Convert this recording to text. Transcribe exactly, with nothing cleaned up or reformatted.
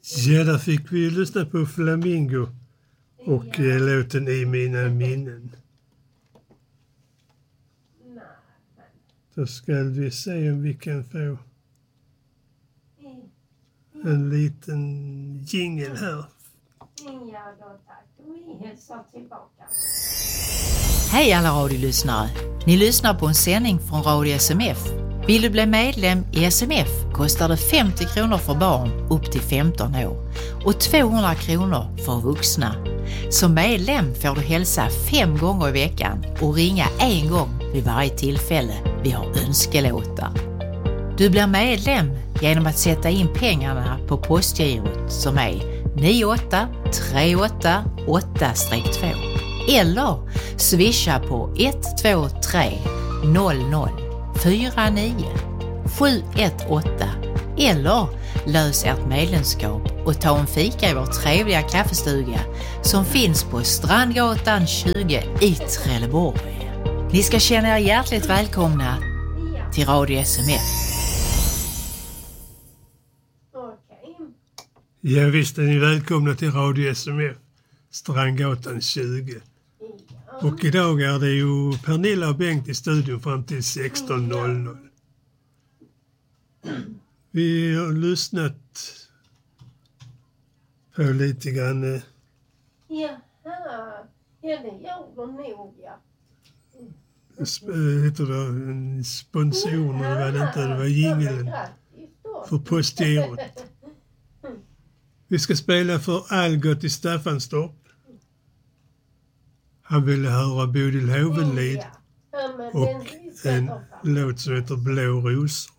Ja, där fick vi lyssna på Flamingo och ja. eh, låten I mina minnen. Nej. Då ska vi se om vi kan få en liten jingle här. Ja, då tack. Vi hälsar tillbaka. Hej alla radiolyssnare! Ni lyssnar på en sändning från Radio S M F. Vill du bli medlem i S M F kostar det femtio kronor för barn upp till femton år och tvåhundra kronor för vuxna. Som medlem får du hälsa fem gånger i veckan och ringa en gång vid varje tillfälle vi har önskelåtar. Du blir medlem genom att sätta in pengarna på postgirot som är nio åtta tre åtta åtta två eller swisha på ett två tre noll noll fyra nio sju ett åtta eller lös ert medlemskap och ta en fika i vår trevliga kaffestuga som finns på Strandgatan tjugo i Trelleborg. Ni ska känna er hjärtligt välkomna till Radio S M F. Ja, visst är ni välkomna till Radio S M F, Strandgatan tjugo. Och idag är det ju Pernilla och Bengt i studion fram till sexton noll noll. Vi har lyssnat på lite grann. Jaha, ja det gjorde nog, ja. Sp- heter det sponsorerna, det var det inte, det var jingeln för postgirot. Vi ska spela för Algot i Staffanstorp. Han ville höra Bodil Hovenlid och en låt som heter Blå rosor.